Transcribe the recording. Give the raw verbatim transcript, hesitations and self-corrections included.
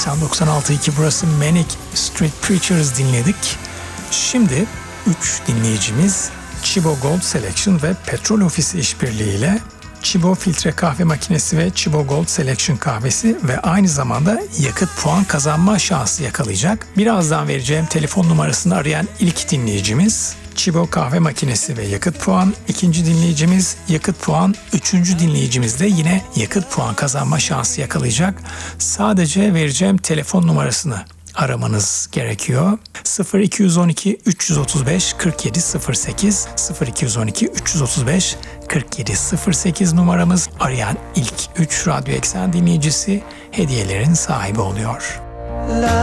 seksen doksan altı iki burası Manic Street Preachers dinledik. Şimdi üç dinleyicimiz Chibo Gold Selection ve Petrol Ofisi işbirliğiyle Chibo filtre kahve makinesi ve Chibo Gold Selection kahvesi ve aynı zamanda yakıt puan kazanma şansı yakalayacak. Birazdan vereceğim telefon numarasını arayan ilk dinleyicimiz Chibo kahve makinesi ve yakıt puan. İkinci dinleyicimiz yakıt puan. Üçüncü dinleyicimiz de yine yakıt puan kazanma şansı yakalayacak. Sadece vereceğim telefon numarasını aramanız gerekiyor. sıfır iki yüz on iki üç yüz otuz beş kırk yedi sıfır sekiz sıfır iki yüz on iki üç yüz otuz beş kırk yedi sıfır sekiz numaramız. Arayan ilk üç Radyo Eksen dinleyicisi hediyelerin sahibi oluyor.